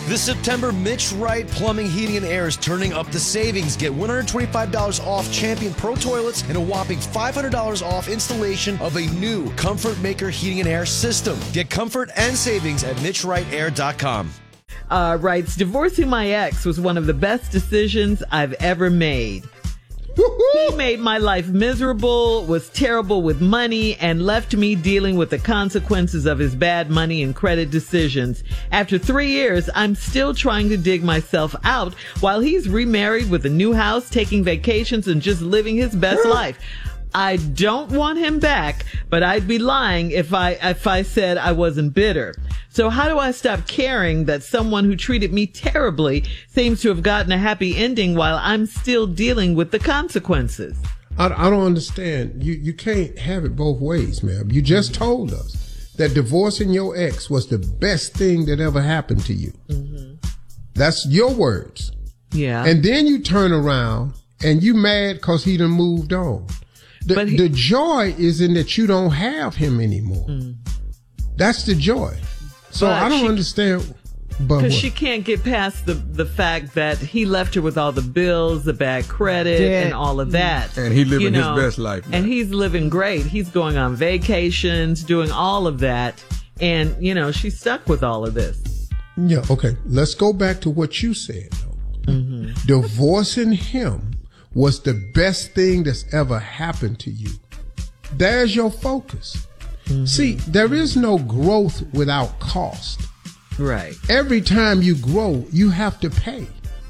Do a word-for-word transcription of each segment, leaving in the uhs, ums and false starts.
This September, Mitch Wright Plumbing, Heating, and Air is turning up the savings. Get one hundred twenty-five dollars off Champion Pro toilets and a whopping five hundred dollars off installation of a new Comfort Maker Heating and Air system. Get comfort and savings at mitch wright air dot com. Uh, writes, divorcing my ex was one of the best decisions I've ever made. He made my life miserable, was terrible with money, and left me dealing with the consequences of his bad money and credit decisions. After three years, I'm still trying to dig myself out while he's remarried with a new house, taking vacations, and just living his best life. I don't want him back, but I'd be lying if I if I said I wasn't bitter. So how do I stop caring that someone who treated me terribly seems to have gotten a happy ending while I'm still dealing with the consequences? I, I don't understand. You you can't have it both ways, ma'am. You just told us that divorcing your ex was the best thing that ever happened to you. Mm-hmm. That's your words. Yeah. And then you turn around and you mad because he done moved on. The, But he- the joy is in that you don't have him anymore. Mm. That's the joy. So But I don't she- understand. But Because what? she can't get past the, the fact that he left her with all the bills, the bad credit, Debt. and all of that. And he living You his know, best life now. And he's living great. He's going on vacations, doing all of that. And, you know, she's stuck with all of this. Yeah, okay. Let's go back to what you said, though. Mm-hmm. Divorcing him was the best thing that's ever happened to you. There's your focus. Mm-hmm. See, there is no growth without cost. Right. Every time you grow, you have to pay.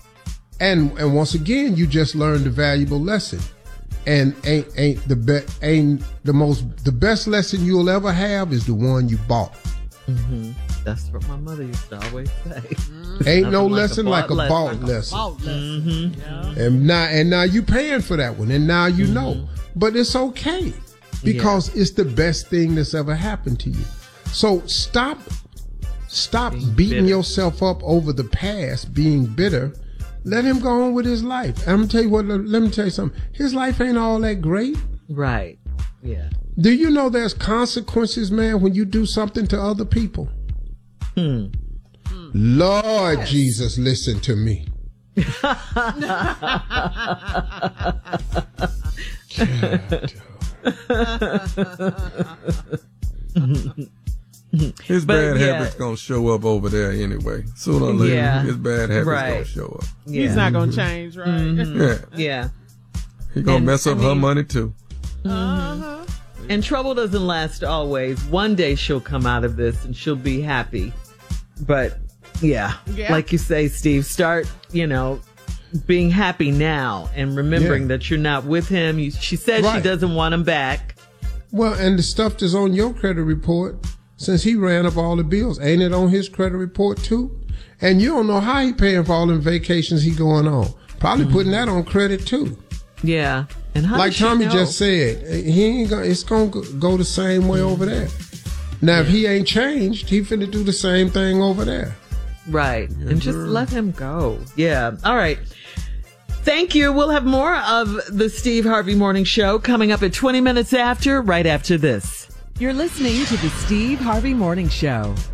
And and once again, you just learned a valuable lesson. And ain't ain't the be, ain't the most the best lesson you'll ever have is the one you bought. Mm-hmm. That's what my mother used to always say. Mm-hmm. Ain't no like lesson a like a bought bought lesson. lesson. Mm-hmm. Yeah. And now and now you paying for that one, and now you mm-hmm. know. But it's okay because yeah. it's the best thing that's ever happened to you. So stop stop being beating bitter. yourself up over the past, being bitter. Let him go on with his life. I'm gonna tell you what. Let me tell you something. His life ain't all that great. Right. Yeah. Do you know there's consequences, man, when you do something to other people? Hmm. Lord yes. Jesus, listen to me. His But, bad yeah. habits gonna show up over there anyway. Sooner or later, Yeah. his bad habits Right. gonna show up. Yeah. He's not gonna change, right? Mm-hmm. Yeah, Yeah. he gonna And, mess up I her mean- money too. Uh-huh. And trouble doesn't last always. One day she'll come out of this and she'll be happy. But yeah, Yeah. like you say, Steve, start, you know, being happy now and remembering Yeah. that you're not with him. You, she says Right. she doesn't want him back. Well, and the stuff that's on your credit report, since he ran up all the bills, ain't it on his credit report too? And you don't know how he paying for all them vacations he going on. Probably mm-hmm. putting that on credit too. Yeah. And how Like does she Tommy know? just said, he ain't gonna, it's gonna go the same way over there. Now, if he ain't changed, he finna do the same thing over there. Right. And just let him go. Yeah. All right. Thank you. We'll have more of the Steve Harvey Morning Show coming up at twenty minutes after, right after this. You're listening to the Steve Harvey Morning Show.